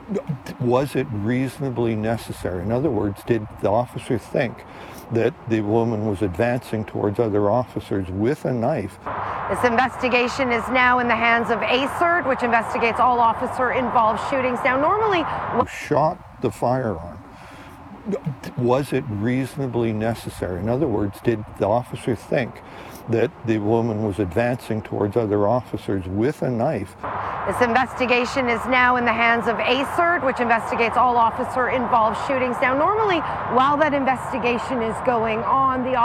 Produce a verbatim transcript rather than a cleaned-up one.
Was it reasonably necessary? In other words, did the officer think that the woman was advancing towards other officers with a knife? This investigation is now in the hands of A C E R T, which investigates all officer-involved shootings. Now, normally... Shot the firearm. Was it reasonably necessary? In other words, did the officer think that the woman was advancing towards other officers with a knife? This investigation is now in the hands of A C E R T, which investigates all officer-involved shootings. Now, normally, while that investigation is going on, the